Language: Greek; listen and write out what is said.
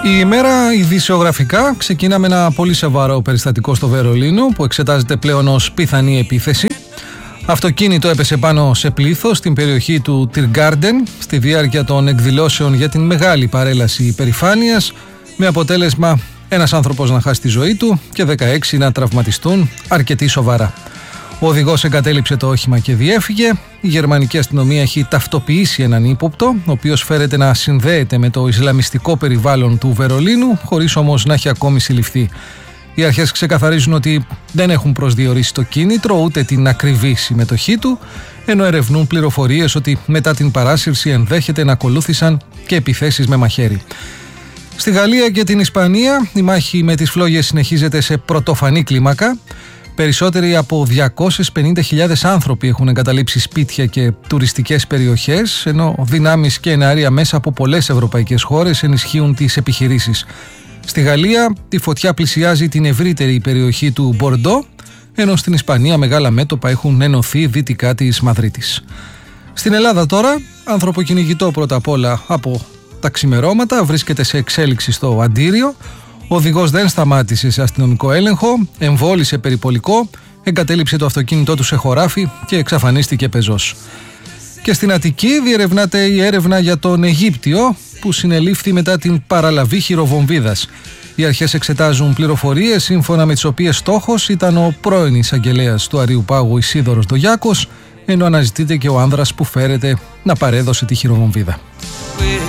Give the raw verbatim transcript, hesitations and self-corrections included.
Η ημέρα ειδησιογραφικά ξεκινά με ένα πολύ σοβαρό περιστατικό στο Βερολίνο που εξετάζεται πλέον ως πιθανή επίθεση. Αυτοκίνητο έπεσε πάνω σε πλήθος στην περιοχή του Τιργκάρντεν στη διάρκεια των εκδηλώσεων για την μεγάλη παρέλαση υπερηφάνειας, με αποτέλεσμα ένας άνθρωπος να χάσει τη ζωή του και δεκαέξι να τραυματιστούν αρκετή σοβαρά. Ο οδηγός εγκατέλειψε το όχημα και διέφυγε. Η γερμανική αστυνομία έχει ταυτοποιήσει έναν ύποπτο, ο οποίος φέρεται να συνδέεται με το ισλαμιστικό περιβάλλον του Βερολίνου, χωρίς όμως να έχει ακόμη συλληφθεί. Οι αρχές ξεκαθαρίζουν ότι δεν έχουν προσδιορίσει το κίνητρο ούτε την ακριβή συμμετοχή του, ενώ ερευνούν πληροφορίες ότι μετά την παράσυρση ενδέχεται να ακολούθησαν και επιθέσεις με μαχαίρι. Στη Γαλλία και την Ισπανία η μάχη με τις φλόγες συνεχίζεται σε πρωτοφανή κλίμακα. Περισσότεροι από διακόσιες πενήντα χιλιάδες άνθρωποι έχουν εγκαταλείψει σπίτια και τουριστικές περιοχές, ενώ δυνάμεις και εναέρια μέσα από πολλές ευρωπαϊκές χώρες ενισχύουν τις επιχειρήσεις. Στη Γαλλία η φωτιά πλησιάζει την ευρύτερη περιοχή του Μπορντό, ενώ στην Ισπανία μεγάλα μέτωπα έχουν ενωθεί δυτικά της Μαδρίτης. Στην Ελλάδα τώρα, ανθρωποκυνηγητό πρώτα απ' όλα από τα ξημερώματα, βρίσκεται σε εξέλιξη στο Αντίριο. Ο οδηγός δεν σταμάτησε σε αστυνομικό έλεγχο, εμβόλησε περιπολικό, εγκατέλειψε το αυτοκίνητό του σε χωράφι και εξαφανίστηκε πεζός. Και στην Αττική διερευνάται η έρευνα για τον Αιγύπτιο που συνελήφθη μετά την παραλαβή χειροβομβίδας. Οι αρχές εξετάζουν πληροφορίες σύμφωνα με τις οποίες στόχος ήταν ο πρώην εισαγγελέας του Αριουπάγου Ισίδωρος Ντογιάκος, ενώ αναζητείται και ο άνδρας που φέρεται να παρέδωσε τη χειροβομβίδα.